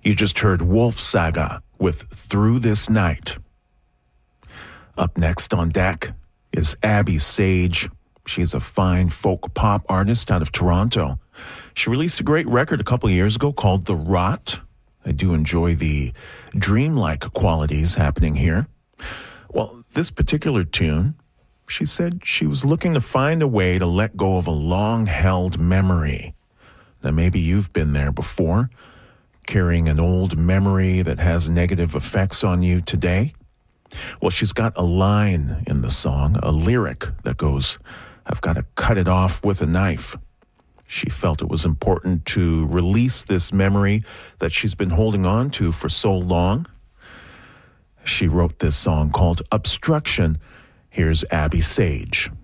You just heard Wolf Saga with Through This Night. Up next on deck is Abby Sage. She's a fine folk pop artist out of Toronto. She released a great record a couple of years ago called The Rot. I do enjoy the dreamlike qualities happening here. Well, this particular tune, she said she was looking to find a way to let go of a long-held memory. Now, maybe you've been there before, carrying an old memory that has negative effects on you today. Well, she's got a line in the song, a lyric that goes, "I've got to cut it off with a knife." She felt it was important to release this memory that she's been holding on to for so long. She wrote this song called Obstruction. Here's Abby Sage.